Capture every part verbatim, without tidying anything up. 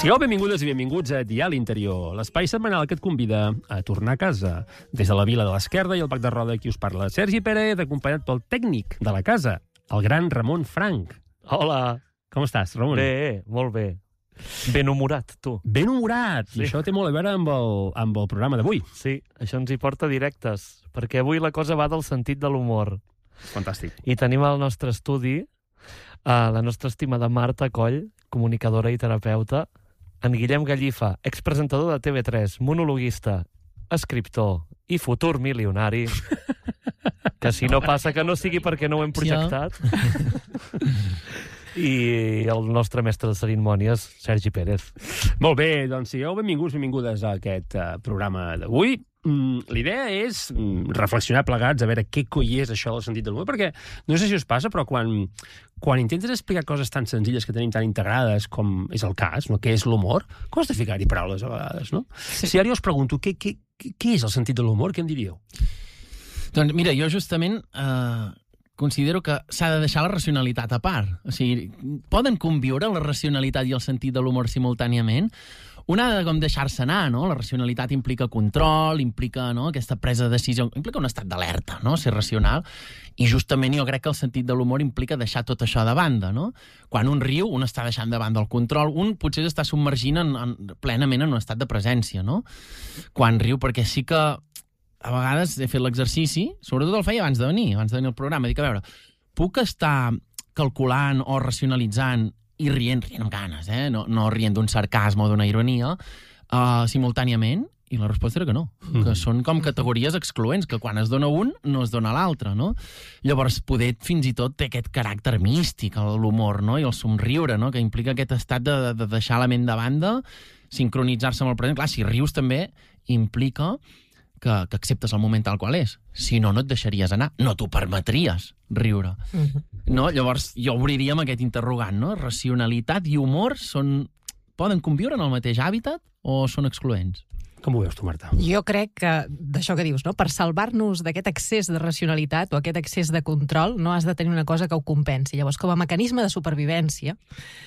Sigueu benvingudes i benvinguts a Dial Interior, l'espai setmanal que et convida a tornar a casa. Des de la Vila de l'Esquerda i el Bac de Roda, qui us parla, Sergi Pérez, acompanyat pel tècnic de la casa, el gran Ramon Frank. Hola. Com estàs, Ramon? Bé, molt bé. Ben humorat, tu. Ben humorat. Sí. I això té molt a veure amb el, amb el programa d'avui. Sí, això ens hi porta directes, perquè avui la cosa va del sentit de l'humor. Fantàstic. I tenim al nostre estudi a la nostra estimada Marta Coll, comunicadora i terapeuta, en Guillem Gallifa, expresentador de T V tres, monologuista, escriptor i futur milionari, que si no passa que no sigui perquè no ho hem projectat, i el nostre mestre de cerimònies, Sergi Pérez. Molt bé, doncs sigueu benvinguts, benvingudes a aquest uh, programa d'avui. Mm, L'idea és mm, reflexionar plegats a veure què coi és això del sentit de l'humor, perquè no sé si us passa, però quan, quan intentes explicar coses tan senzilles que tenim tan integrades com és el cas, no? Què és l'humor, costa ficar-hi paraules a vegades, no? Sí. Si ara jo us pregunto què, què, què és el sentit de l'humor, què em diríeu? Doncs mira, jo justament eh, considero que s'ha de deixar la racionalitat a part. O sigui, poden conviure la racionalitat i el sentit de l'humor simultàniament. Una ha de com deixar-se anar, no? La racionalitat implica control, implica, no, aquesta presa de decisió, implica un estat d'alerta, no? Ser racional. I justament jo crec que el sentit de l'humor implica deixar tot això de banda, no? Quan un riu, un està deixant de banda el control, un potser està submergint en, en, plenament en un estat de presència, no? Quan riu, perquè sí que a vegades he fet l'exercici, sobretot el feia abans de venir, abans de venir al programa, dic, a veure, puc estar calculant o racionalitzant i rient, rient amb ganes, eh? no, no rient d'un sarcasme o d'una ironia, uh, simultàniament? I la resposta era que no, mm. que són com categories excloents, que quan es dona un no es dona l'altre, no? Llavors, poder fins i tot té aquest caràcter místic, l'humor, no? I el somriure, no? Que implica aquest estat de, de deixar la ment de banda, sincronitzar-se amb el present. Clar, si rius també implica que, que acceptes el moment tal qual és. Si no, no et deixaries anar. No t'ho permetries riure. Mm-hmm. No? Llavors, jo obriria amb aquest interrogant, no? Racionalitat i humor són, poden conviure en el mateix hàbitat o són excloents? Com ho veus tu, Marta? Jo crec que, d'això que dius, no? Per salvar-nos d'aquest excés de racionalitat o aquest excés de control, no has de tenir una cosa que ho compensi. Llavors, com a mecanisme de supervivència,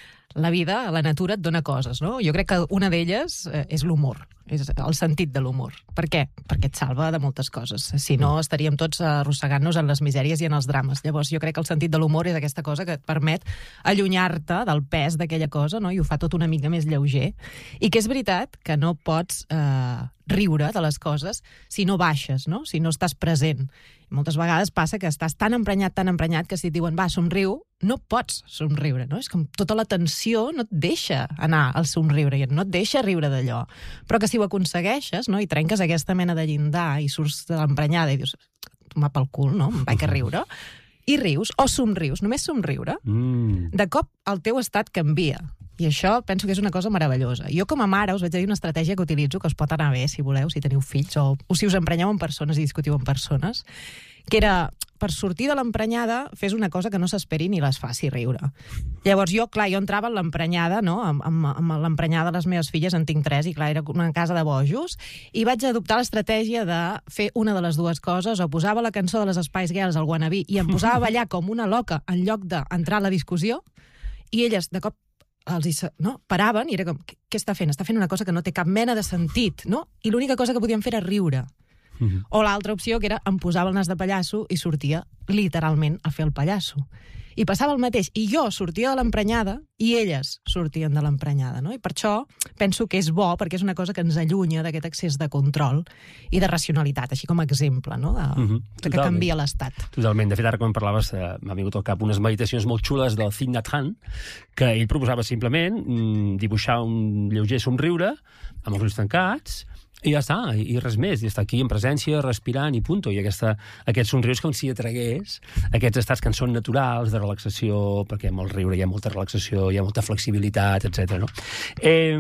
la vida, la natura et dona coses, no? Jo crec que una d'elles eh, és l'humor, és el sentit de l'humor. Per què? Perquè et salva de moltes coses. Si no, estaríem tots arrossegant-nos en les misèries i en els drames. Llavors, jo crec que el sentit de l'humor és aquesta cosa que et permet allunyar-te del pes d'aquella cosa, no? I ho fa tot una mica més lleuger. I que és veritat que no pots eh, riure de les coses si no baixes, no? Si no estàs present. I moltes vegades passa que estàs tan emprenyat, tan emprenyat, que si et diuen, va, somriu, no pots somriure, no? És com tota la tensió no et deixa anar al somriure i no et deixa riure d'allò. Però que si ho aconsegueixes, no? I trenques aquesta mena de llindar i surts de l'emprenyada i dius, tomar pel cul, no? Em vaig a riure. I rius, o somrius, només somriure, mm. de cop el teu estat canvia. I això penso que és una cosa meravellosa. Jo com a mare us vaig dir una estratègia que utilitzo, que us pot anar bé, si voleu, si teniu fills, o, o si us emprenyeu amb persones i discutiu amb persones, que era, per sortir de l'emprenyada, fes una cosa que no s'esperi ni les faci riure. Llavors jo, clar, jo entrava en l'emprenyada, no? Amb, amb, amb l'emprenyada de les meves filles, en tinc tres, i clar, era una casa de bojos, i vaig adoptar l'estratègia de fer una de les dues coses, o posava la cançó de les Spice Girls al Wannabe i em posava a ballar com una loca en lloc d'entrar a la discussió, i elles, de cop, els hi, no? paraven i era com, què està fent? Està fent una cosa que no té cap mena de sentit, no? I l'única cosa que podien fer era riure. Mm-hmm. O l'altra opció, que era em posava el nas de pallasso i sortia literalment a fer el pallasso. I passava el mateix. I jo sortia de l'emprenyada i elles sortien de l'emprenyada, no? I per això penso que és bo, perquè és una cosa que ens allunya d'aquest excés de control i de racionalitat, així com a exemple, no? De, mm-hmm. de que canvia l'estat. Totalment. De fet, ara quan parlaves, eh, m'ha vingut al cap unes meditacions molt xules del Thich Nhat Hanh, que ell proposava simplement mm, dibuixar un lleuger somriure amb els ulls tancats, i ja està, i res més, i està aquí en presència, respirant i punto, i aquesta, aquest somriure és com si atragués aquests estats que en són naturals, de relaxació, perquè amb el riure hi ha molta relaxació, hi ha molta flexibilitat, etcètera. No? Eh,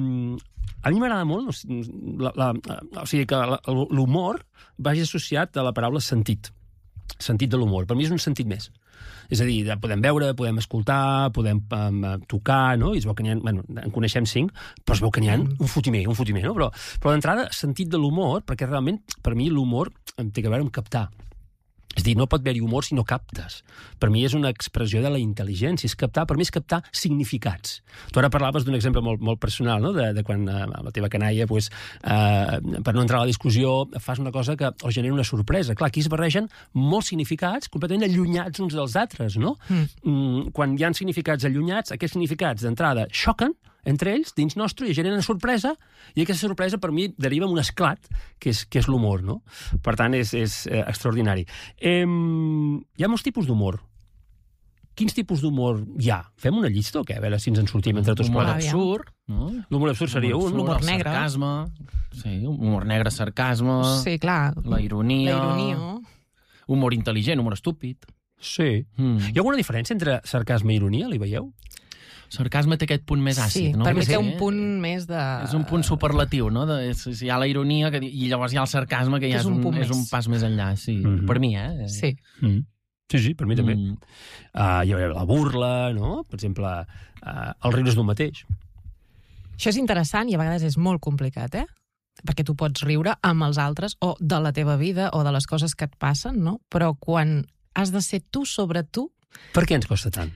a mi m'agrada molt, la, la, o sigui, que l'humor vagi associat a la paraula sentit, sentit de l'humor. Per mi és un sentit més. És a dir, podem veure, podem escoltar, podem um, tocar, no? I es veu que n'hi ha, bueno, en coneixem cinc, però es veu que n'hi ha un fotimer, un fotimer, no? Però, però d'entrada, sentit de l'humor, perquè realment, per mi, l'humor té a veure amb captar. És a dir, no pot haver-hi humor si no captes. Per mi és una expressió de la intel·ligència. És captar, per mi és captar significats. Tu ara parlaves d'un exemple molt, molt personal, no? de, de quan eh, la teva canalla, pues, eh, per no entrar a la discussió, fas una cosa que els genera una sorpresa. Clar, aquí es barregen molts significats completament allunyats uns dels altres, no? Mm. Mm, quan hi ha significats allunyats, aquests significats d'entrada xoquen entre ells, dins nostre, i generen una sorpresa, i aquesta sorpresa, per mi, deriva en un esclat, que és, que és l'humor, no? Per tant, és, és eh, extraordinari. Eh, hi ha molts tipus d'humor. Quins tipus d'humor hi ha? Fem una llista o què? A veure si ens en sortim entre tots Humor plegats. absurd, no? L'humor absurd seria un. L'humor negre. Sarcasme, sí, humor negre, sarcasme, Sí, clar. la ironia, La ironia. humor intel·ligent, humor estúpid. Sí. Mm. Hi ha alguna diferència entre sarcasme i ironia, li veieu? Sarcasme té aquest punt més àcid, Sí, no? per mi Que té sí, un eh? punt més de... És un punt superlatiu, no? De, és, hi ha la ironia que, i llavors hi ha el sarcasme, que ja Que és és un un, punt és un més. pas més enllà, sí. Mhm. Per mi, eh? Sí. Mm. Sí, sí, per mi també. Mm. Uh, hi ha la burla, no? Per exemple, uh, el riure d'un mateix. Això és interessant i a vegades és molt complicat, eh? Perquè tu pots riure amb els altres o de la teva vida o de les coses que et passen, no? Però quan has de ser tu sobre tu, Per què ens costa tant?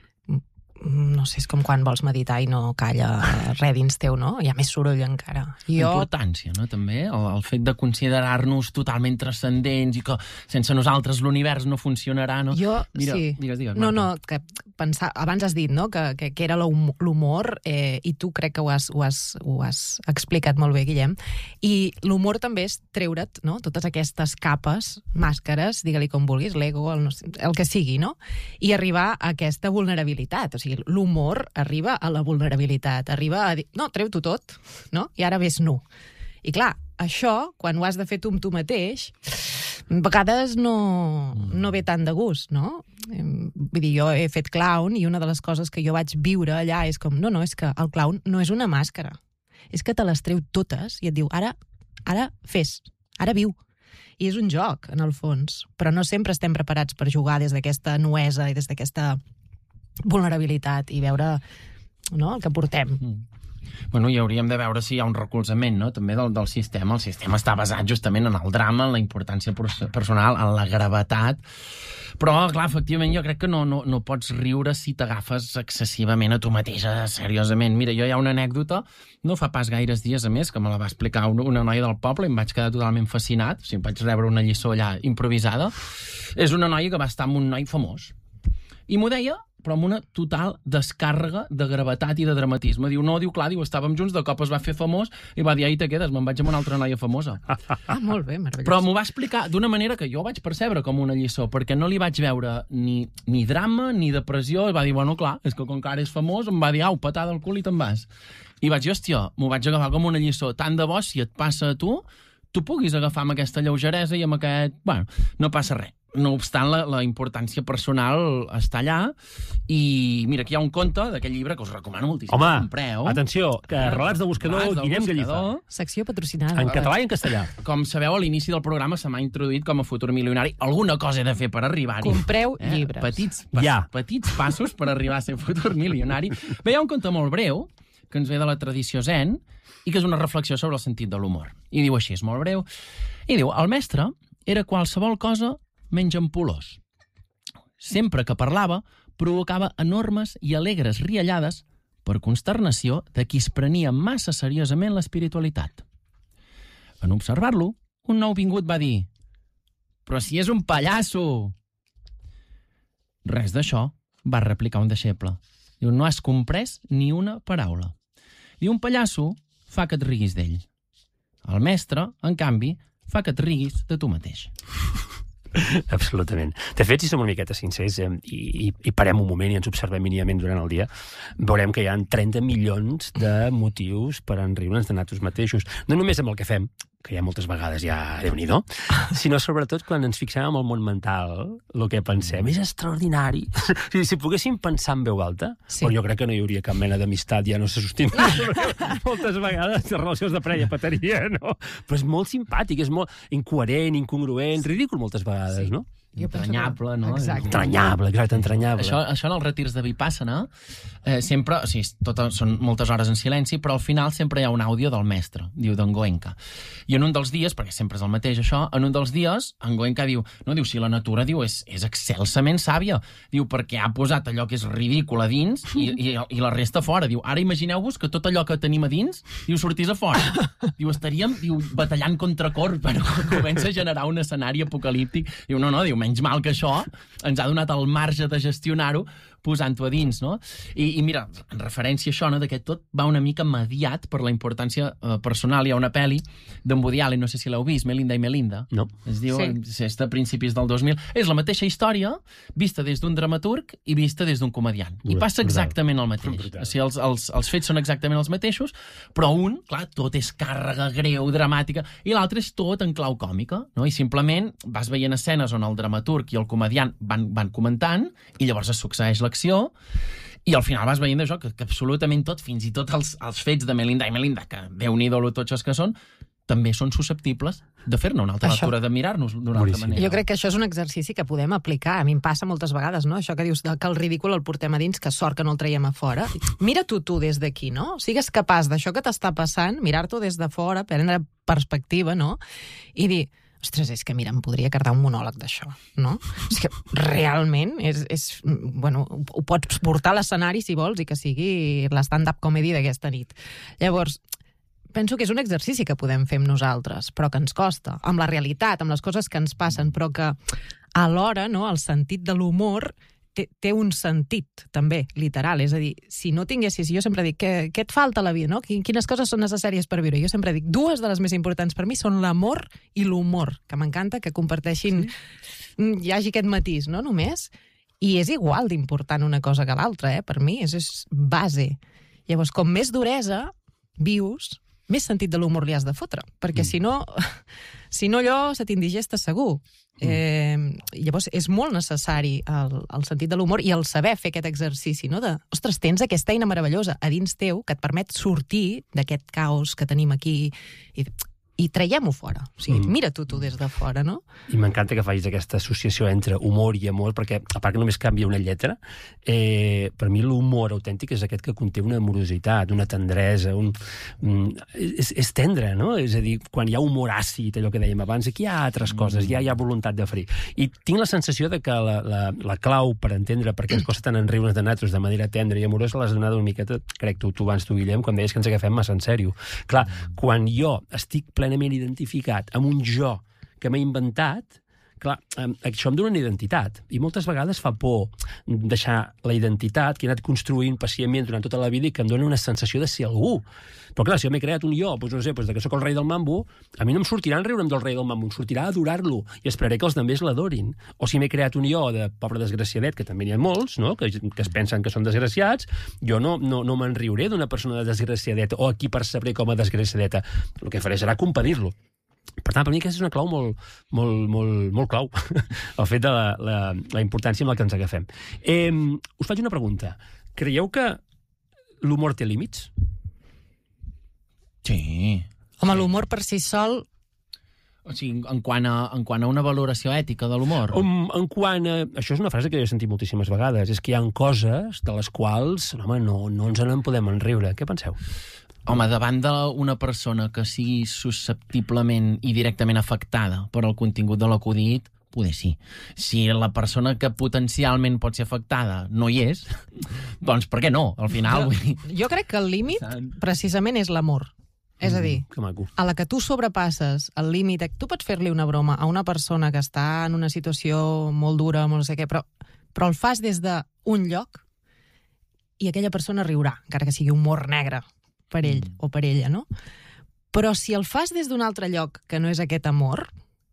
no sé, és com quan vols meditar i no calla res dins teu, no? Hi ha més soroll encara. Jo... Importància, no? També el, el fet de considerar-nos totalment transcendents i que sense nosaltres l'univers no funcionarà, no? Jo, Mira, sí. digues, digues, No, Marta. no, que pensar, abans has dit, no?, que, que, que era l'hum- l'humor, eh, i tu crec que ho has, ho, has, ho has explicat molt bé, Guillem, i l'humor també és treure't, no?, totes aquestes capes, màscares, digue-li com vulguis, l'ego, el, no sé, el que sigui, no?, i arribar a aquesta vulnerabilitat. O sigui, l'humor arriba a la vulnerabilitat, arriba a dir, no, treu-t'ho tot, no?, i ara ves nu. I clar, això, quan ho has de fer tu amb tu mateix, a vegades no, no ve tant de gust, no? Em, Vull dir, jo he fet clown i una de les coses que jo vaig viure allà és com, no, no, és que el clown no és una màscara. És que te les treu totes i et diu, ara, ara fes, ara viu. I és un joc, en el fons. Però no sempre estem preparats per jugar des d'aquesta nuesa i des d'aquesta vulnerabilitat i veure, no?, el que portem. Mm. Bueno, i hauríem de veure si hi ha un recolzament, no?, també del, del sistema. El sistema està basat justament en el drama, en la importància pers- personal, en la gravetat. Però, clar, efectivament, jo crec que no, no, no pots riure si t'agafes excessivament a tu mateixa, seriosament. Mira, jo hi ha una anècdota, no fa pas gaires dies, a més, que me la va explicar una, una noia del poble i em vaig quedar totalment fascinat. O sigui, em vaig rebre una lliçó allà improvisada. És una noia que va estar amb un noi famós. I m'ho deia, però amb una total descàrrega de gravetat i de dramatisme. Diu, no, diu, clar, diu, estàvem junts, de cop es va fer famós i va dir, ahí te quedes, me'n vaig amb una altra noia famosa. Ah, molt bé, meravellós. Però m'ho va explicar d'una manera que jo vaig percebre com una lliçó, perquè no li vaig veure ni, ni drama ni depressió, i va dir, bueno, clar, és que com que ara és famós, em va dir, au, patada al cul i te'n vas. I vaig dir, hòstia, m'ho vaig agafar com una lliçó. Tant de bo, si et passa a tu, tu puguis agafar amb aquesta lleugeresa i amb aquest... Bueno, no passa res. No obstant, la, la importància personal està allà. I mira, aquí hi ha un conte d'aquest llibre que us recomano moltíssim. Home, que compreu. atenció, que Relats de Buscador, Relats del Guillem Gallifa. Buscador. Secció patrocinada. En català i en castellà. Com sabeu, a l'inici del programa se m'ha introduït com a futur milionari. Alguna cosa he de fer per arribar-hi. Compreu llibres. Petits, pas, Ja. petits passos per arribar a ser futur milionari. Bé, hi ha un conte molt breu, que ens ve de la tradició zen, i que és una reflexió sobre el sentit de l'humor. I diu així, és molt breu. I diu, el mestre era qualsevol cosa menys ampolós. Sempre que parlava, provocava enormes i alegres riallades per consternació de qui es prenia massa seriosament l'espiritualitat. En observar-lo, un nou vingut va dir «Però si és un pallasso!» Res d'això, va replicar un deixeble. Diu, no has comprès ni una paraula. Diu, un pallasso fa que et riguis d'ell. El mestre, en canvi, fa que et riguis de tu mateix. Absolutament. De fet, si som una miqueta sincers eh, i, i, i parem un moment i ens observem mínimament durant el dia, veurem que hi ha trenta milions de motius per enriure'ns de nosaltres mateixos. No només amb el que fem, que hi ha moltes vegades ja, Déu-n'hi-do, sinó sobretot quan ens fixem en el món mental, el que pensem és extraordinari. Si, si poguéssim pensar en veu alta, Sí. però jo crec que no hi hauria cap mena d'amistat, ja no se sostima. Moltes vegades les relacions de parella petaria, no? Però és molt simpàtic, és molt incoherent, incongruent, ridícul moltes vegades, Sí. no? entranyable, no? Exacte. Entranyable, exacte, entranyable. Això, això en els retirs de Vipassana, eh, sempre, o sigui, tot, són moltes hores en silenci, però al final sempre hi ha un àudio del mestre, diu d'en Goenka. I en un dels dies, perquè sempre és el mateix això, en un dels dies, en Goenka diu, no, diu, si la natura, diu, és, és excelsament sàvia, diu, perquè ha posat allò que és ridícul a dins i, i, i la resta fora. Diu, ara imagineu-vos que tot allò que tenim a dins, diu, sortís a fora. Diu, estaríem, diu, batallant contra cor, però comença a generar un escenari apocalíptic. Diu, no, no, diu, menys mal que això ens ha donat el marge de gestionar-ho posant-ho a dins, no? I, i mira, en referència a això, no, d'aquest tot va una mica mediat per la importància eh, personal. Hi ha una pel·li d'en Woody Allen, no sé si l'heu vist, Melinda i Melinda. No. Es diu, Sí. és de principis del dos mil. És la mateixa història, vista des d'un dramaturg i vista des d'un comediant. I passa exactament el mateix. Brutal. O sigui, els, els, els fets són exactament els mateixos, però un, clar, tot és càrrega greu, dramàtica, i l'altre és tot en clau còmica, no? I simplement vas veient escenes on el dramaturg i el comediant van, van comentant, i llavors es succeeix l'acció, i al final vas veient això, que, que absolutament tot, fins i tot els, els fets de Melinda i Melinda, que Déu-n'hi-do lo totxos que són, també són susceptibles de fer-ne una altra Això. lectura, de mirar-nos d'una altra Boníssim. manera. Jo crec que això és un exercici que podem aplicar. A mi em passa moltes vegades, no? Això que dius que el ridícul el portem a dins, que sort que no el traiem a fora. Mira-t'ho tu des d'aquí, no? Sigues capaç d'això que t'està passant, mirar-t'ho des de fora, prendre perspectiva, no? I dir, ostres, és que mira, em podria quedar un monòleg d'això, no? És que realment és, és, bueno, ho pots portar a l'escenari si vols i que sigui l'stand-up comedy d'aquesta nit. Llavors, penso que és un exercici que podem fer amb nosaltres, però que ens costa, amb la realitat, amb les coses que ens passen, però que alhora, no, el sentit de l'humor té, té un sentit, també, literal. És a dir, si no tinguessis... Jo sempre dic, què, què et falta a la vida, no? Quines coses són necessàries per viure? Jo sempre dic, dues de les més importants per mi són l'amor i l'humor, que m'encanta que comparteixin... Sí. Hi hagi aquest matís, no? Només. I és igual d'important una cosa que l'altra, eh? Per mi és, és base. Llavors, com més duresa vius, més sentit de l'humor li has de fotre, perquè mm. si no, si no allò se t'indigesta segur. Mm. Eh, llavors és molt necessari el, el sentit de l'humor i el saber fer aquest exercici, no? De, ostres, tens aquesta eina meravellosa a dins teu que et permet sortir d'aquest caos que tenim aquí i, i traiem-ho fora. O sigui, mm. mira-t'ho tu des de fora, no? I m'encanta que facis aquesta associació entre humor i amor, perquè, a part que només canvia una lletra, eh, per mi l'humor autèntic és aquest que conté una amorositat, una tendresa, un, un, és, és tendre, no? És a dir, quan hi ha humor àcid, allò que dèiem abans, aquí hi ha altres coses, ja hi ha voluntat de ferir. I tinc la sensació de que la, la, la clau per entendre per què ens costa tant enriure's de nosaltres de manera tendra i amorosa l'has donat una miqueta, crec tu, tu abans, tu, Guillem, quan deies que ens agafem massa en sèrio. Clar, quan jo estic plenament identificat amb un jo que m'he inventat, clar, això em dona una identitat. I moltes vegades fa por deixar la identitat que he anat construint pacientment durant tota la vida i que em dona una sensació de ser algú. Però clar, si jo m'he creat un jo, doncs no sé, doncs que sóc el rei del mambo, a mi no em sortirà en riure'm del rei del mambo, em sortirà a adorar-lo i esperaré que els altres l'adorin. O si m'he creat un jo de pobre desgraciadet, que també n'hi ha molts, no? que, que es pensen que són desgraciats, jo no, no, no me'n riuré d'una persona desgraciadeta o aquí percebré com a desgraciadeta. El que faré serà compadir-lo. Per tant, per mi aquesta és una clau molt, molt, molt, molt clau, el fet de la, la, la importància amb la que ens agafem. Eh, us faig una pregunta. Creieu que l'humor té límits? Sí. Home, l'humor per si sol... O sigui, en quant a, en quant a una valoració ètica de l'humor. En, en quant a... Això és una frase que he sentit moltíssimes vegades. És que hi ha coses de les quals, home, no, no ens en podem enriure. Què penseu? Home, davant d'una persona que sigui susceptiblement i directament afectada per el contingut de l'acudit, poder sí. Si la persona que potencialment pot ser afectada no hi és, doncs per què no? Al final... Jo, vull dir... jo crec que el límit precisament és l'amor. És a dir, que maco. a la que tu sobrepasses el límit, tu pots fer-li una broma a una persona que està en una situació molt dura, molt no sé què, però, però el fas des d'un lloc i aquella persona riurà, encara que sigui humor negre per ell mm. o per ella, no? Però si el fas des d'un altre lloc que no és aquest amor,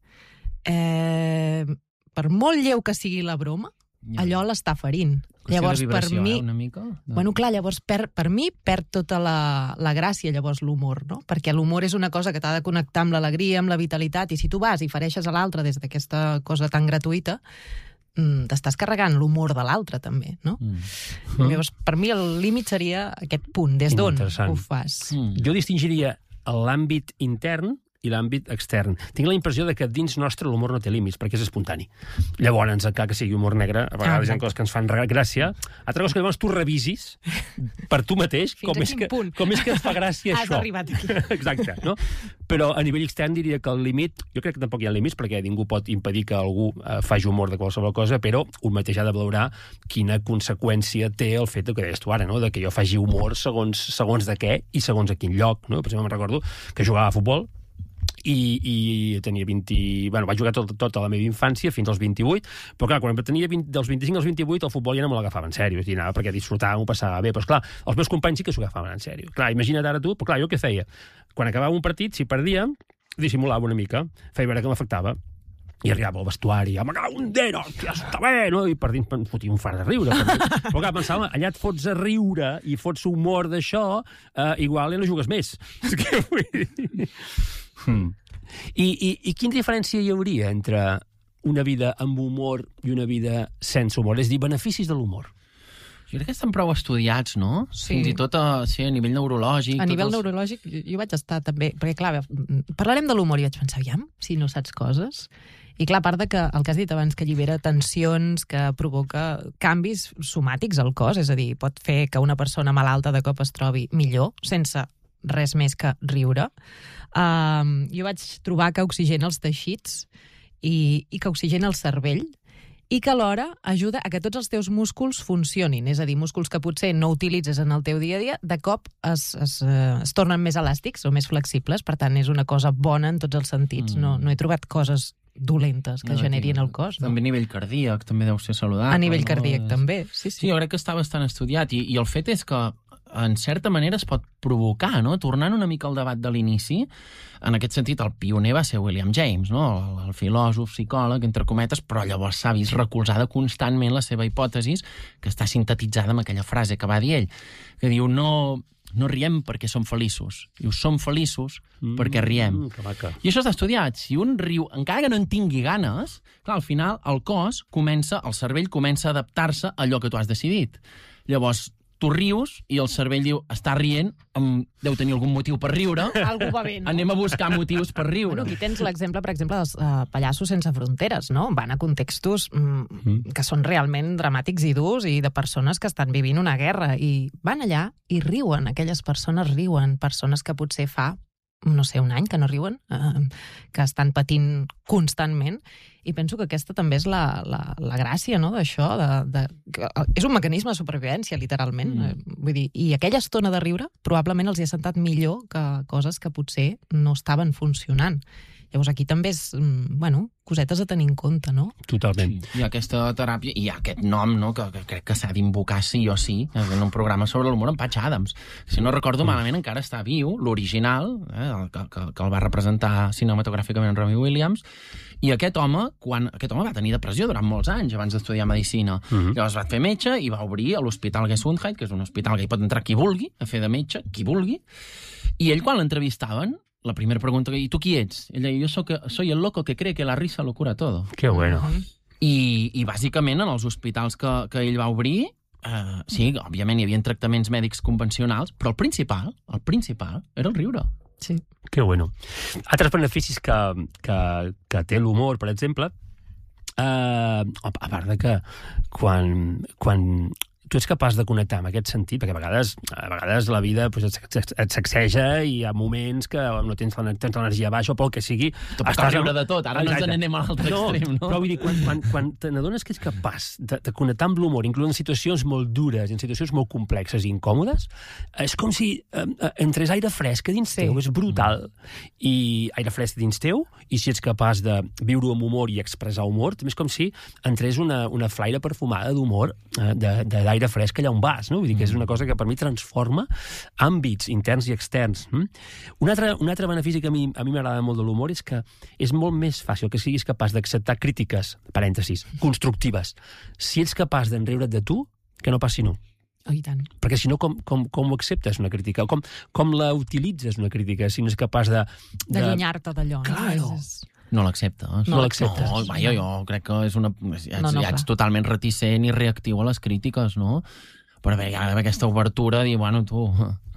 eh, per molt lleu que sigui la broma, ja. allò l'està ferint. Llavors, per mi... Eh, una mica? No. Bueno, clar, llavors, per, per mi, perd tota la, la gràcia, llavors, l'humor, no? Perquè l'humor és una cosa que t'ha de connectar amb l'alegria, amb la vitalitat, i si tu vas i fereixes a l'altre des d'aquesta cosa tan gratuïta, t'estàs carregant l'humor de l'altre, també, no? Mm. Llavors, per mi, el límit seria aquest punt, des d'on ho fas. Mm. Jo distingiria l'àmbit intern i l'àmbit extern. Tinc la impressió de que dins nostre l'humor no té límits, perquè és espontani. Llavors, encara que sigui humor negre, a vegades ah, hi ha coses que ens fan gràcia. Altra cosa que llavors tu revisis per tu mateix com és, que, com és que et fa gràcia Has això. Has arribat aquí. Exacte, no? Però a nivell extern diria que el límit, jo crec que tampoc hi ha límits, perquè ningú pot impedir que algú eh, faci humor de qualsevol cosa, però un mateix ha de valorar quina conseqüència té el fet que deies tu ara, no? De que jo faci humor segons, segons de què i segons a quin lloc, no? Per exemple, me'n recordo que jugava a futbol i, i tenia vint... Bueno, vaig jugar tot, tota la meva infància fins als vint-i-vuit, però clar, quan tenia vint, dels vint-i-cinc als vint-i-vuit el futbol ja no me l'agafava en sèrio, anava perquè disfrutava, m'ho passava bé, però esclar, els meus companys sí que s'ho agafaven en sèrio. Clar, imagina't ara tu, però clar, jo què feia? Quan acabava un partit, si perdíem, dissimulava una mica, feia veure que m'afectava, i arribava al vestuari, me cago un dero, ja està bé, no? I per dins em fotia un far de riure. Però clar, pensava, allà et fots a riure i fots humor d'això, eh, igual ja no jugues més. És que vull dir... Hmm. I, i, I quina diferència hi hauria entre una vida amb humor i una vida sense humor? És dir, beneficis de l'humor. Jo crec que estan prou estudiats, no? Sí. Fins i tot a, sí, a nivell neurològic. A nivell els... neurològic jo vaig estar també... Perquè, clar, parlarem de l'humor i vaig pensar, aviam, si no saps coses... I clar, a part de que el que has dit abans, que allibera tensions, que provoca canvis somàtics al cos, és a dir, pot fer que una persona malalta de cop es trobi millor, sense res més que riure. Um, jo vaig trobar que oxigena els teixits i, i que oxigena el cervell, i que alhora ajuda a que tots els teus músculs funcionin, és a dir, músculs que potser no utilitzes en el teu dia a dia, de cop es, es, es tornen més elàstics o més flexibles, per tant, és una cosa bona en tots els sentits. Mm. No, no he trobat coses dolentes que no, generin el cos. També no? a nivell cardíac també deu ser saludable. A nivell no? cardíac també, sí, sí. Sí, jo crec que està bastant estudiat i, i el fet és que en certa manera es pot provocar, no? Tornant una mica al debat de l'inici, en aquest sentit el pioner va ser William James, no? El, el filòsof, psicòleg, entre cometes, però llavors s'ha vist recolzada constantment la seva hipòtesis, que està sintetitzada amb aquella frase que va dir ell, que diu no... no riem perquè som feliços. Diu, som feliços mm, perquè riem. Que maca. I això està estudiat. Si un riu, encara que no en tingui ganes, clar, al final el cos comença, el cervell comença a adaptar-se a allò que tu has decidit. Llavors, tu rius i el cervell diu, està rient, um, deu tenir algun motiu per riure. Algú va bé, no? Anem a buscar motius per riure. Bueno, aquí tens l'exemple, per exemple, dels uh, Pallassos sense fronteres, no? Van a contextos mm, mm. que són realment dramàtics i durs i de persones que estan vivint una guerra i van allà i riuen, aquelles persones riuen, persones que potser fa no sé, un any que no riuen, eh, que estan patint constantment, i penso que aquesta també és la, la, la gràcia, no?, d'això, de, de, que és un mecanisme de supervivència, literalment. Mm. Vull dir, i aquella estona de riure probablement els hi ha sentat millor que coses que potser no estaven funcionant. Llavors aquí també és, bueno, cosetes a tenir en compte, no? Totalment. Sí, hi ha aquesta teràpia, i hi ha aquest nom, no?, que, que crec que s'ha d'invocar sí o sí en un programa sobre l'humor en Patch Adams. Si no recordo malament, encara està viu, l'original, eh, que, que, que el va representar cinematogràficament Robbie Williams, i aquest home, quan, aquest home va tenir depressió durant molts anys abans d'estudiar medicina. Uh-huh. Llavors va fer metge i va obrir a l'Hospital Gesundheit, que és un hospital que hi pot entrar qui vulgui, a fer de metge, qui vulgui, i ell, quan l'entrevistaven, la primera pregunta, ¿y tú qui ets? Ell deia, jo soy, soy el loco que cree que la risa lo cura todo. Que bueno. I, i bàsicament, en els hospitals que, que ell va obrir, eh, sí, òbviament hi havia tractaments mèdics convencionals, però el principal, el principal, era el riure. Sí. Que bueno. Altres beneficis que, que, que té l'humor, per exemple, eh, a part de que quan... quan tu ets capaç de connectar amb aquest sentit, perquè a vegades, a vegades la vida pues, et, et sacseja i hi ha moments que no tens l'energia baixa o pel que sigui. Tu pots riure de tot, ara Exacte. No ens n'anem a l'altre no, extrem, no? Però vull dir, quan, quan, quan te n'adones que ets capaç de, de connectar amb l'humor, inclús en situacions molt dures, en situacions molt complexes i incòmodes, és com si eh, entrés aire fresc dins sí. teu, és brutal. I aire fresc dins teu, i si ets capaç de viure amb humor i expressar humor, també és com si entrés una, una flaire perfumada d'humor, eh, de, de d'aire fresc allà on vas, no? Vull dir que és una cosa que per mi transforma àmbits interns i externs. Mm? Un, altre, un altre benefici que a mi a mi m'agrada molt de l'humor és que és molt més fàcil que siguis capaç d'acceptar crítiques, parèntesis, constructives, si ets capaç d'enriure't de tu, que no passi no. Oh, i tant. Perquè si no, com, com, com ho acceptes, una crítica? Com, com la utilitzes, una crítica, si no és capaç de... de... D'allunyar-te d'allò. Claro. No? És... No l'acceptes. No, no l'acceptes. No, vaja, jo crec que és una... Ja, no, no, ja ets totalment reticent i reactiu a les crítiques, no? Però bé, hi ha aquesta obertura de dir, bueno, tu...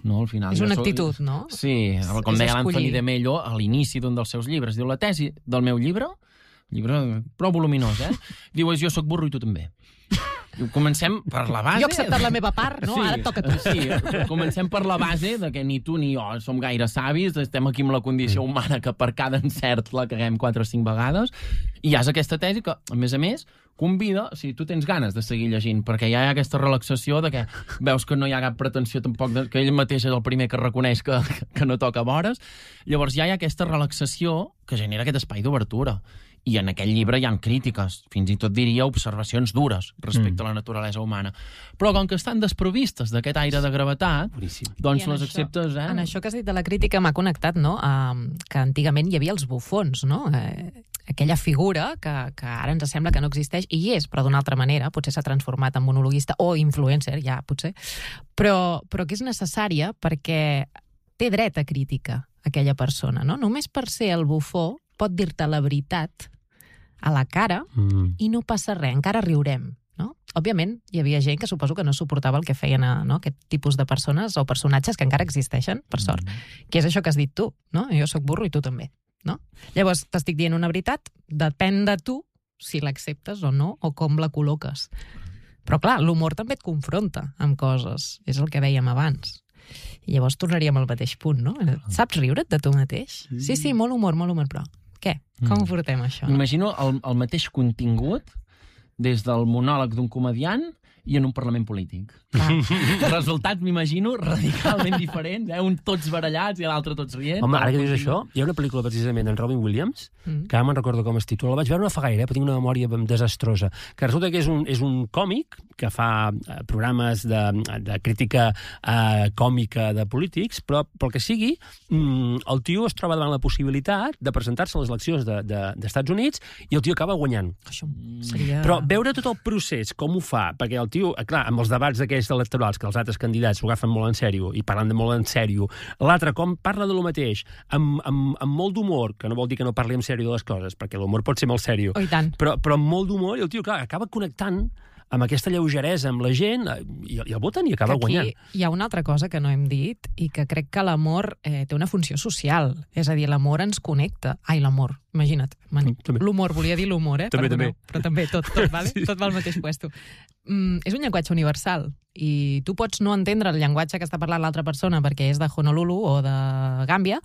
no? Al final, És una jo soc- actitud, no? Sí, És- com és deia l'Anthony escollir. de Mello a l'inici d'un dels seus llibres. Diu, la tesi del meu llibre, llibre prou voluminós, eh? Diu, és jo sóc burro i tu també. Diu, comencem per la base... Jo he acceptat la meva part, no? Ara et toca a tu. Sí, comencem per la base de que ni tu ni jo som gaire savis, estem aquí amb la condició humana que per cada encert la caguem quatre o cinc vegades, i hi ha aquesta tesi que, a més a més, convida, si tu tens ganes de seguir llegint, perquè ja hi ha aquesta relaxació de que veus que no hi ha cap pretensió tampoc, de, que ell mateix és el primer que reconeix que, que no toca vores, llavors ja hi ha aquesta relaxació que genera aquest espai d'obertura. I en aquell llibre hi ha crítiques, fins i tot diria observacions dures respecte mm. a la naturalesa humana. Però com que estan desprovistes d'aquest aire de gravetat, Boníssim. doncs I en les això- acceptes, eh? En això que has dit de la crítica m'ha connectat, no?, um, que antigament hi havia els bufons, no?, eh, aquella figura que, que ara ens sembla que no existeix, i hi és, però d'una altra manera, potser s'ha transformat en monologuista o influencer, ja, potser, però, però que és necessària perquè té dret a crítica aquella persona, no? Només per ser el bufó pot dir-te la veritat a la cara Mm. i no passa res, encara riurem, no? Òbviament, hi havia gent que suposo que no suportava el que feien a, no? aquest tipus de persones o personatges que encara existeixen, per sort, Mm. que és això que has dit tu, no? Jo sóc burro i tu també, no? Llavors, t'estic dient una veritat, depèn de tu si l'acceptes o no, o com la col·loques. Però clar, l'humor també et confronta amb coses, és el que dèiem abans. I llavors tornaríem al mateix punt, no? Saps riure't de tu mateix? Sí, sí, molt humor, molt humor, però què? Com ho portem, això? M'imagino el, el mateix contingut des del monòleg d'un comediant i en un parlament polític. Ah. El resultat, m'imagino, radicalment diferent, eh? Un tots barallats i l'altre tots rient. Home, ara que dius això, hi ha una pel·lícula precisament en Robin Williams, Mm. que ara me'n recordo com es titula, la vaig veure no fa gaire, eh, però tinc una memòria desastrosa, que resulta que és un, és un còmic que fa eh, programes de, de crítica eh, còmica de polítics, però pel que sigui, mm, el tio es troba davant la possibilitat de presentar-se a les eleccions de, de, d'Estats Units i el tio acaba guanyant. Això seria... Però veure tot el procés, com ho fa, perquè el tio, eh, clar, amb els debats d'aquells electorals, que els altres candidats s'ho agafen molt en sèrio i parlen de molt en sèrio, l'altre com parla de lo mateix, amb, amb, amb molt d'humor, que no vol dir que no parli en sèrio de les coses, perquè l'humor pot ser molt sèrio, Oh, i tant. però, però amb molt d'humor, i el tio, clar, acaba connectant amb aquesta lleugeresa amb la gent, eh, i, i el voten i acaba Que guanyant. aquí hi ha una altra cosa que no hem dit i que crec que l'amor eh, té una funció social. És a dir, l'amor ens connecta. Ai, l'amor, imagina't. Man... Mm, també. L'humor, volia dir l'humor, eh? També, Perdoneu, també. Però també tot, tot, vale? Sí. Tot va al mateix puesto. Mm, és un llenguatge universal i tu pots no entendre el llenguatge que està parlant l'altra persona perquè és de Honolulu o de Gàmbia,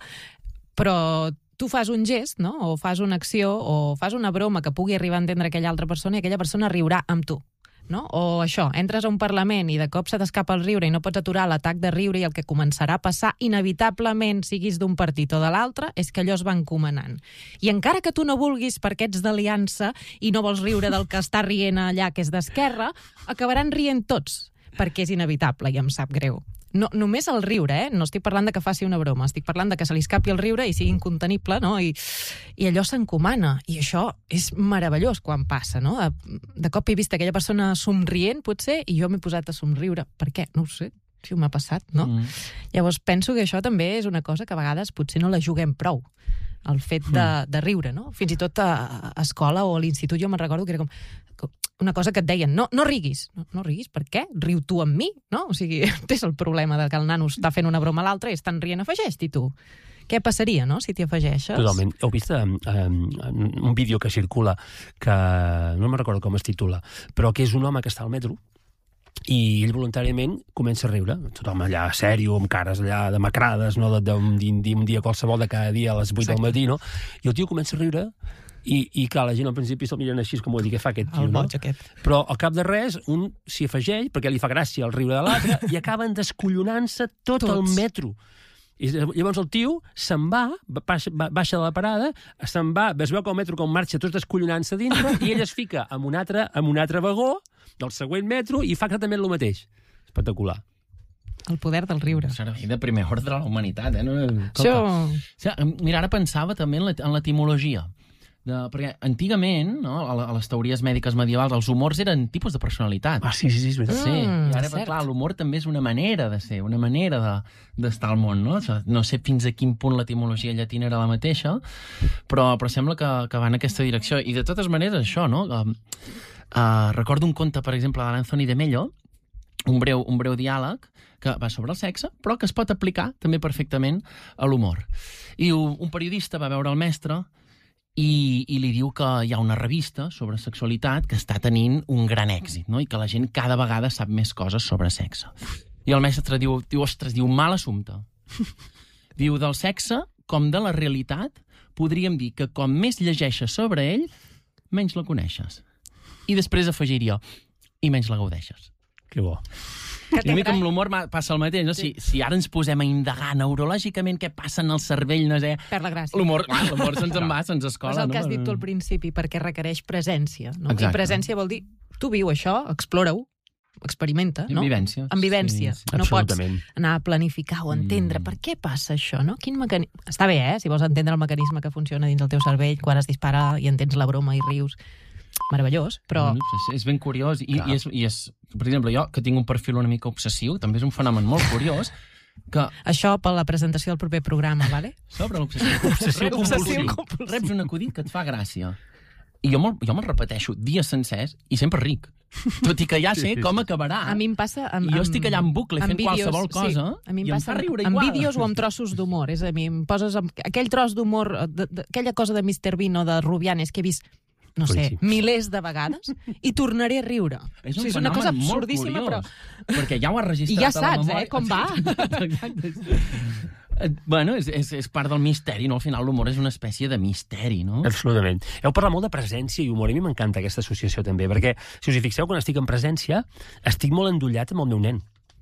però tu fas un gest, no? O fas una acció, o fas una broma que pugui arribar a entendre aquella altra persona i aquella persona riurà amb tu. No? O això, entres a un Parlament i de cop se t'escapa el riure i no pots aturar l'atac de riure i el que començarà a passar, inevitablement, siguis d'un partit o de l'altre, és que allò es va encomanant. I encara que tu no vulguis perquè ets d'aliança i no vols riure del que està rient allà, que és d'esquerra, acabaran rient tots, perquè és inevitable i em sap greu. No, només el riure, eh? No estic parlant de que faci una broma, estic parlant de que se li escapi el riure i sigui incontenible, no? I, i allò s'encomana. I això és meravellós quan passa, no? De, de cop he vist aquella persona somrient, potser, i jo m'he posat a somriure. Per què? No ho sé, si m'ha passat, no? Mm. Llavors penso que això també és una cosa que a vegades potser no la juguem prou, el fet de, de riure, no? Fins i tot a, a escola o a l'institut jo me'n recordo que era com una cosa que et deien, no, no riguis. No, no riguis, per què? Riu tu amb mi, no? O sigui, és el problema de que el nano està fent una broma a l'altre i estan rient, afegeix-t'hi tu. Què passaria, no?, si t'hi afegeixes? Totalment. Heu vist um, um, un vídeo que circula que no me'n recordo com es titula, però que és un home que està al metro i ell voluntàriament comença a riure. Tothom allà, sèrio, amb cares allà demacrades, no? d'un un dia qualsevol de cada dia a les vuit del matí, no? I el tio comença a riure i, i clar, la gent al principi se'l miren així com a dir què fa aquest tio, El no? boig aquest. Però al cap de res un s'hi afegeix perquè li fa gràcia el riure de l'altre i acaben descollonant-se tot Tots. el metro. I llavors el tio se'n va, baixa, baixa de la parada, se'n va, es veu que el metro com marxa tots descollonant-se dintre i ell es fica en un altre, en un altre vagó del següent metro i fa exactament el mateix. Espectacular. El poder del riure. Servei de primer ordre a la humanitat, eh? No, Això... o sigui, mira, ara pensava també en la- en l'etimologia. De, perquè antigament, no, a, la, a les teories mèdiques medievals, els humors eren tipus de personalitat. Ah, sí, sí, sí, és veritat. Sí, Mm, i ara, cert. clar, l'humor també és una manera de ser, una manera de, d'estar al món, no? No sé fins a quin punt l'etimologia llatina era la mateixa, però, però sembla que, que va en aquesta direcció. I de totes maneres, això, no? Uh, uh, recordo un conte, per exemple, de l'Anthony de Mello, un breu, un breu diàleg que va sobre el sexe, però que es pot aplicar també perfectament a l'humor. I un periodista va veure el mestre i, i li diu que hi ha una revista sobre sexualitat que està tenint un gran èxit, no? I que la gent cada vegada sap més coses sobre sexe. I el mestre diu, diu ostres, diu, mal assumpte. Diu, del sexe, com de la realitat, podríem dir que com més llegeixes sobre ell, menys la coneixes. I després afegiria, i menys la gaudeixes. Que bo. I a mi com l'humor passa el mateix, no? Si, si ara ens posem a indagar neurològicament què passa en el cervell, no sé... Per la gràcia. L'humor, clar, l'humor se'ns en va, se'ns escola, és el no? que has dit tu al principi, perquè requereix presència, no? Exacte. I presència vol dir, tu viu això, explora-ho, experimenta, no? En vivència. En vivència. Sí, sí. No pots Absolutament. anar a planificar o entendre Mm. per què passa això, no? Quin mecanisme... Està bé, eh? Si vols entendre el mecanisme que funciona dins el teu cervell, quan es dispara i entens la broma i rius. Meravellós, però... Bueno, és, és ben curiós. I, i, és, I és, per exemple, jo, que tinc un perfil una mica obsessiu, també és un fenomen molt curiós, que Això per la presentació del proper programa, vale? sobre l'obsessió... Obsessiu Obsessiu compulsiu. Reps un acudit que et fa gràcia. I jo me'l jo me'l repeteixo dies sencers i sempre ric. Tot i que ja sé com acabarà. A mi em passa... Amb, I jo estic allà en bucle fent vídeos, qualsevol cosa sí, a mi em i em passa fa riure amb igual. vídeos o amb trossos d'humor. És a dir, em poses amb aquell tros d'humor, de- de- aquella cosa de mister Bean o de Rubianes que he vist, no sé, Boníssim. milers de vegades, i tornaré a riure. És un O sigui, és una fenomen cosa molt absurdíssima, però... curiós, perquè ja ho has registrat I ja a la saps, memòria. eh, com va. Exacte. Eh, Bueno, és, és, és part del misteri, no? Al final l'humor és una espècie de misteri, no? Absolutament. Heu parlat molt de presència i humor, i a mi m'encanta aquesta associació també, perquè, si us hi fixeu, quan estic en presència, estic molt endollat amb el meu nen.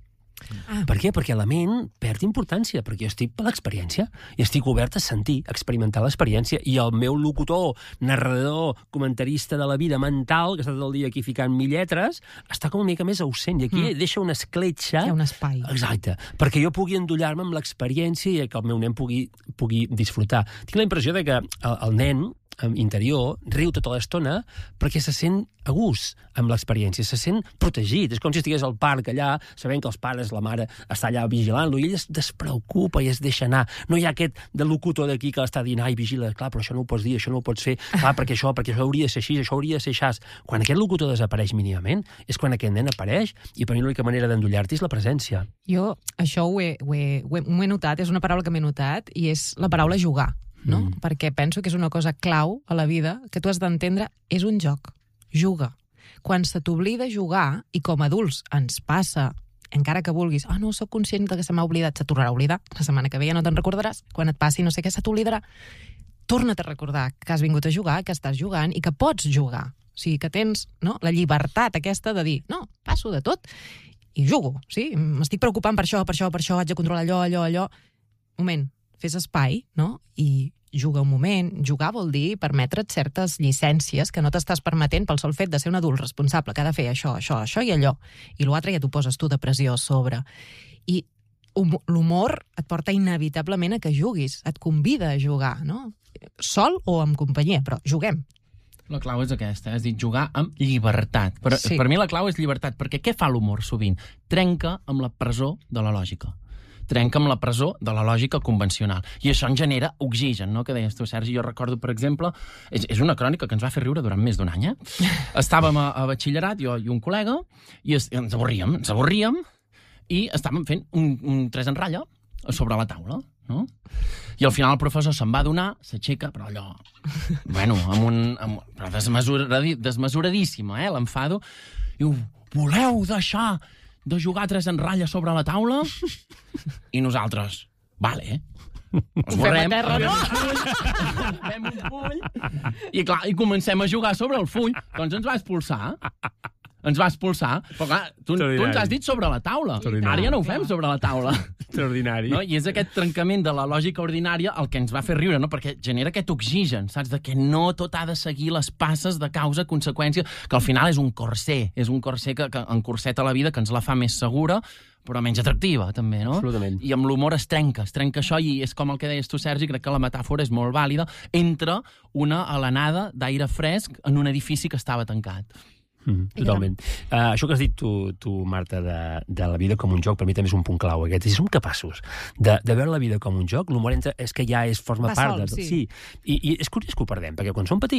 Ah. Per què? Perquè la ment perd importància, perquè jo estic per l'experiència i estic obert a sentir, a experimentar l'experiència, i el meu locutor, narrador, comentarista de la vida mental, que està tot el dia aquí ficant mil lletres, està com una mica més ausent, i aquí mm. deixa una escletxa... Hi ha un espai. Exacte, perquè jo pugui endollar-me amb l'experiència i que el meu nen pugui, pugui disfrutar. Tinc la impressió de que el, el nen interior riu tota l'estona perquè se sent a gust amb l'experiència, se sent protegit. És com si estigués al parc allà, sabent que els pares, la mare, està allà vigilant-lo, i ell es despreocupa i es deixa anar. No hi ha aquest de locutor d'aquí que l'està dient, ai, vigila, clar, però això no ho pots dir, això no ho pots fer, clar, perquè això, perquè això hauria de ser així, això hauria de ser així. Quan aquest locutor desapareix mínimament, és quan aquest nen apareix, i per mi l'única manera d'endollar-t'hi és la presència. Jo això ho he, ho, he, ho, he, ho he notat, és una paraula que m'he notat, i és la paraula jugar, no? Mm. Perquè penso que és una cosa clau a la vida, que tu has d'entendre, és un joc. Juga. Quan se t'oblida jugar, i com a adults ens passa, encara que vulguis, ah, no, sóc conscient que se m'ha oblidat, se tornarà a oblidar, la setmana que ve ja no te'n recordaràs, quan et passi no sé què se t'oblidarà, torna't a recordar que has vingut a jugar, que estàs jugant i que pots jugar. O sigui, que tens, no, la llibertat aquesta de dir, no, passo de tot i jugo, sí? M'estic preocupant per això, per això, per això, haig de controlar allò, allò, allò. Moment, fes espai, no? I juga un moment. Jugar vol dir permetre't certes llicències que no t'estàs permetent pel sol fet de ser un adult responsable, que ha de fer això, això, això i allò. I l'altre ja t'ho poses tu de pressió a sobre. I l'humor et porta inevitablement a que juguis, et convida a jugar, no? Sol o amb companyia, però juguem. La clau és aquesta, és dir, jugar amb llibertat. Per, Sí. per mi la clau és llibertat, perquè què fa l'humor sovint? Trenca amb la presó de la lògica. Trenca amb la presó de la lògica convencional. I això en genera oxigen, no?, que deies tu, Sergi. Jo recordo, per exemple, és, és una crònica que ens va fer riure durant més d'un any, eh? Estàvem a, a batxillerat, jo i un col·lega, i es, ens avorríem, ens avorríem, i estàvem fent un, un tres en ratlla sobre la taula, no? I al final el professor se'n va adonar, s'aixeca, però allò... Bueno, amb un... Amb, però desmesuradi, desmesuradíssima, eh, l'enfado. Diu, voleu deixar de jugar tres en ratlla sobre la taula? I nosaltres, vale, ens borrem, terra, no? fem un full, i clar, i comencem a jugar sobre el full. Doncs ens va expulsar. Ens va expulsar. Però clar, tu, tu ens has dit sobre la taula. Ara ja no ho fem sobre la taula. Extraordinari. No? I és aquest trencament de la lògica ordinària el que ens va fer riure, no? Perquè genera aquest oxigen, saps? De que no tot ha de seguir les passes de causa-conseqüència, que al final és un corser, és un corser que, que encorseta la vida, que ens la fa més segura, però menys atractiva, també, no? Absolutament. I amb l'humor es trenca, es trenca això, i és com el que deies tu, Sergi, crec que la metàfora és molt vàlida, entre una alenada d'aire fresc en un edifici que estava tancat. Mm, totalment. Uh, això que has dit tu, tu Marta, de, de la vida com un joc, per mi també és un punt clau. Aquest. Si som capaços de, de veure la vida com un joc, l'humor entra, és que ja és, forma Va part sol, de tot. sí. Sí. I, I és curiós que ho perdem, perquè quan som petits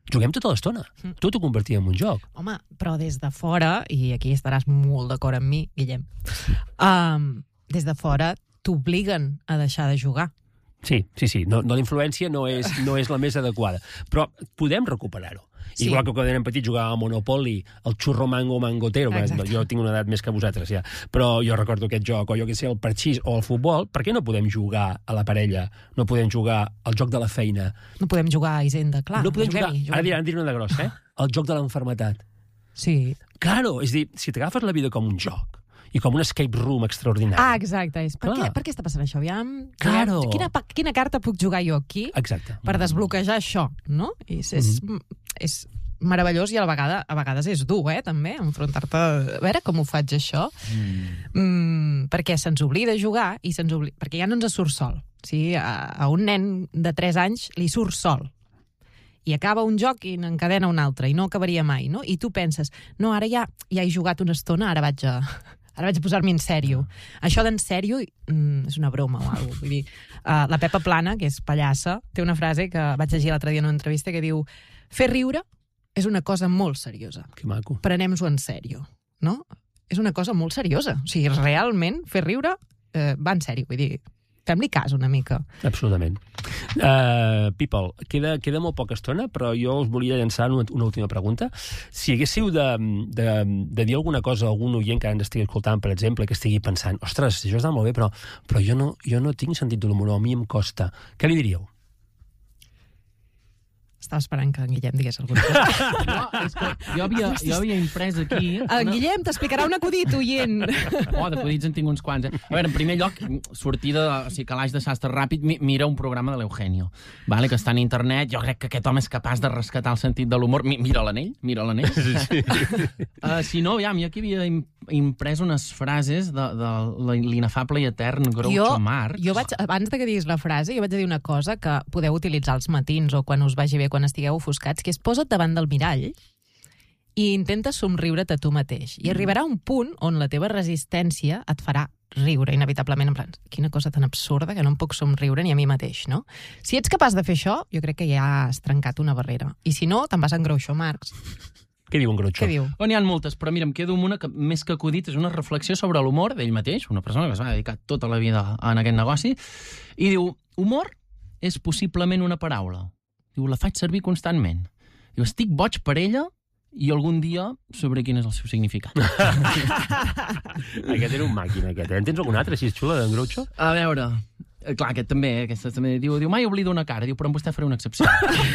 Juguem tota l'estona. Mm. Tot ho convertim en un joc. Home, però des de fora, i aquí estaràs molt d'acord amb mi, Guillem, um, des de fora t'obliguen a deixar de jugar. Sí, sí, sí. No, no, la influència no és, no és la més adequada. Però podem recuperar-ho. Sí. Igual que quan érem petits jugàvem a Monopoly, el xurro mango mangotero, Exacte. jo tinc una edat més que vosaltres ja, però jo recordo aquest joc, o jo que sé, el parxís o el futbol, per què no podem jugar a la parella? No podem jugar al joc de la feina? No podem jugar a Hisenda, clar. no podem jugar, juguem-hi, ara juguem-hi. diran, diran una de grossa, eh? El joc de l'enfermetat. Sí. Claro, és a dir, si t'agafes la vida com un joc i com un escape room extraordinari... Ah, exacte. És, per, Clar. què, per què està passant això? Aviam, Claro. aviam, quina, pa- quina carta puc jugar jo aquí Exacte. per desbloquejar això, no? I és, és, és meravellós i a la vegada a vegades és dur, eh, també, enfrontar-te a veure com ho faig, això. Mm. Mm, perquè se'ns oblida jugar i se'ns oblida... Perquè ja no ens surt sol. Sí, a, a un nen de tres anys li surt sol. I acaba un joc i n'encadena un altre, i no acabaria mai, no? I tu penses, no, ara ja, ja he jugat una estona, ara vaig a... Ara vaig a posar-me en sèrio. Això d'en sèrio mm, és una broma o alguna cosa. Vull dir, uh, la Pepa Plana, que és pallassa, té una frase que vaig llegir l'altre dia en una entrevista que diu: fer riure és una cosa molt seriosa. Que maco. Prenem-ho en sèrio, no? És una cosa molt seriosa. O sigui, realment, fer riure eh, va en sèrio. Vull dir, fem-li cas una mica. Absolutament. Uh, people, queda, queda molt poca estona, però jo us volia llançar una, una última pregunta. Si haguéssiu de, de, de dir alguna cosa a algun oient que ara ens estigui escoltant, per exemple, que estigui pensant, ostres, això està molt bé, però, però jo, no, jo no tinc sentit de l'humor, a mi em costa. Què li diríeu? Estava esperant que en Guillem digués alguna cosa. No, és que jo havia, jo havia imprès aquí... En Guillem t'explicarà un acudit, oient. Oh, d'acudits en tinc uns quants, eh? A veure, en primer lloc, sortida, o sigui, calaix de sastre ràpid, mi- mira un programa de l'Eugenio, vale, que està en internet. Jo crec que aquest home és capaç de rescatar el sentit de l'humor. Mi, mira l'anell, mira l'anell. Sí. Uh, si no, ja, jo aquí havia im imprès unes frases de, de l'inefable i etern Groucho Jo, Marx. jo vaig, abans de que diguis la frase, jo vaig dir una cosa que podeu utilitzar als matins o quan us vagi bé, quan estigueu ofuscats, que és posa't davant del mirall i intenta somriure't a tu mateix. I arribarà un punt on la teva resistència et farà riure, inevitablement, en plan, quina cosa tan absurda que no em puc somriure ni a mi mateix, no? Si ets capaç de fer això, jo crec que ja has trencat una barrera. I si no, te'n vas en Groucho Marx. Què diu en Groucho? Què diu? Oh, n'hi ha moltes, però mira, em quedo amb una que més que acudit és una reflexió sobre l'humor d'ell mateix, una persona que es va dedicar tota la vida en aquest negoci, i diu, humor és possiblement una paraula. Diu, la faig servir constantment. Diu, estic boig per ella i algun dia sabré quin és el seu significat. Aquest era un màquina, aquest. Eh? En tens algun altre, així xula, d'en Groucho? A veure, eh, clar, aquest també, eh, aquesta també diu, diu, mai oblido una cara, diu, però amb vostè faré una excepció.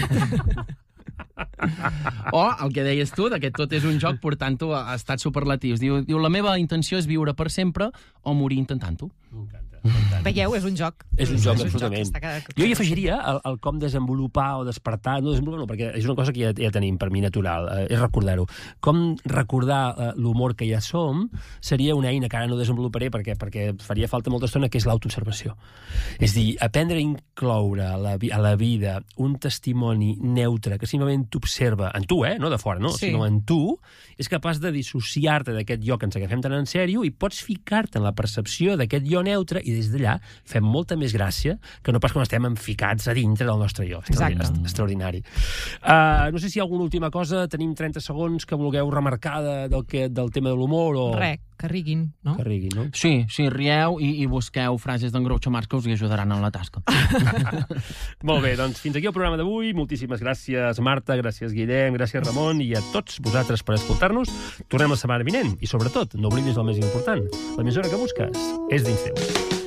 O el que deies tu, que tot és un joc portant-ho a estats superlatius. Diu, diu, la meva intenció és viure per sempre o morir intentant-ho. M'encanta. Veieu, és un joc. És un joc, absolutament. Està cada- Jo hi afegiria el, el com desenvolupar o despertar, no desenvolupar no, perquè és una cosa que ja, ja tenim per mi natural, eh, és recordar-ho. Com recordar eh, l'humor que ja som seria una eina que ara no desenvoluparé perquè perquè faria falta molta estona, que és l'autoobservació. És dir, aprendre a incloure a la, vi- a la vida un testimoni neutre que simplement t'observa, en tu, eh, no de fora, no? Sí. Sinó en tu, és capaç de dissociar-te d'aquest jo que ens agafem tan en sèrio i pots ficar-te en la percepció d'aquest jo neutre i des d'allà fem molta més gràcia que no pas quan estem enficats a dintre del nostre jo. Exacte. Extraordinari. extraordinari. Uh, no sé si hi ha alguna última cosa, tenim trenta segons que vulgueu remarcar de, del, que, del tema de l'humor o... Res, que riguin, no? Que rigui, no? Sí, sí, rieu i, i busqueu frases d'en Groucho Marx que us hi ajudaran en la tasca. Molt bé, doncs fins aquí el programa d'avui. Moltíssimes gràcies, Marta, gràcies, Guillem, gràcies, Ramon, i a tots vosaltres per escoltar-nos. Tornem la setmana vinent i, sobretot, no oblidis el més important. L'emissora que busques és dins teu.